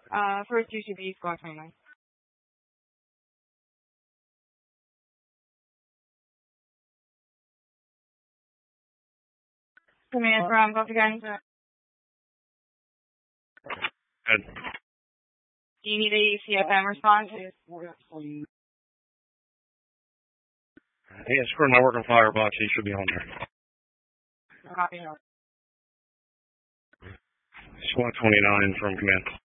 First UCB, Squad 29. Command from Buff again. Good. Do you need a CFM response? Yeah, screw my working firebox. He should be on there. Copy. Squad 29 from command.